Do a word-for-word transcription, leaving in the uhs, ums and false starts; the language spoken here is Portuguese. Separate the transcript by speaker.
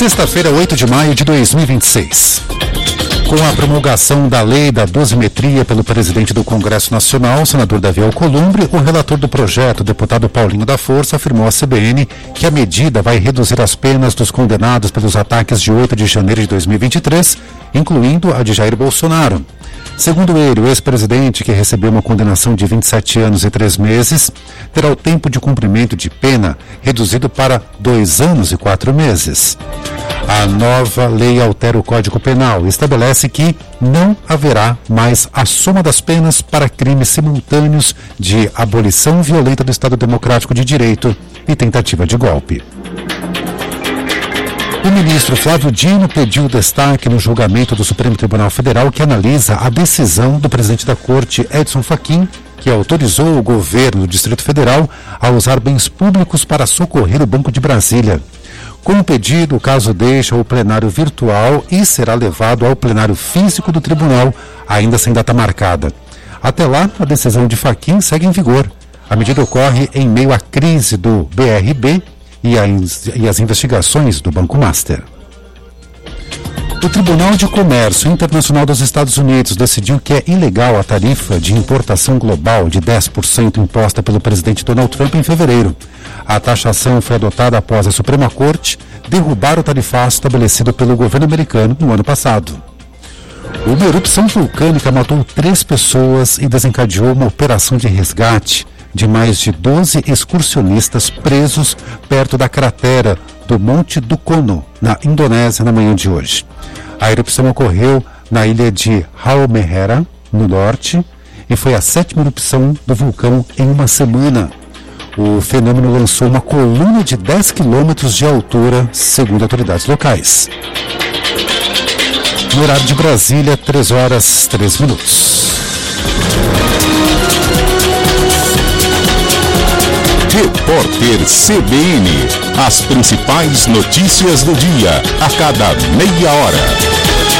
Speaker 1: Sexta-feira, oito de maio de dois mil e vinte e seis. Com a promulgação da lei da dosimetria pelo presidente do Congresso Nacional, senador Davi Alcolumbre, o relator do projeto, o deputado Paulinho da Força, afirmou à C B N que a medida vai reduzir as penas dos condenados pelos ataques de oito de janeiro de dois mil e vinte e três, incluindo a de Jair Bolsonaro. Segundo ele, o ex-presidente, que recebeu uma condenação de vinte e sete anos e três meses, terá o tempo de cumprimento de pena reduzido para dois anos e quatro meses. A nova lei altera o Código Penal e estabelece que não haverá mais a soma das penas para crimes simultâneos de abolição violenta do Estado Democrático de Direito e tentativa de golpe. O ministro Flávio Dino pediu destaque no julgamento do Supremo Tribunal Federal que analisa a decisão do presidente da Corte, Edson Fachin, que autorizou o governo do Distrito Federal a usar bens públicos para socorrer o Banco de Brasília. Com o pedido, o caso deixa o plenário virtual e será levado ao plenário físico do tribunal, ainda sem data marcada. Até lá, a decisão de Fachin segue em vigor. A medida ocorre em meio à crise do B R B e, as, e as investigações do Banco Master. O Tribunal de Comércio Internacional dos Estados Unidos decidiu que é ilegal a tarifa de importação global de dez por cento imposta pelo presidente Donald Trump em fevereiro. A taxação foi adotada após a Suprema Corte derrubar o tarifaço estabelecido pelo governo americano no ano passado. Uma erupção vulcânica matou três pessoas e desencadeou uma operação de resgate de mais de doze excursionistas presos perto da cratera do Monte Dukono, na Indonésia, na manhã de hoje. A erupção ocorreu na ilha de Halmahera, no norte, e foi a sétima erupção do vulcão em uma semana. O fenômeno lançou uma coluna de dez quilômetros de altura, segundo autoridades locais. No horário de Brasília, três horas, três minutos.
Speaker 2: Repórter C B N. As principais notícias do dia, a cada meia hora.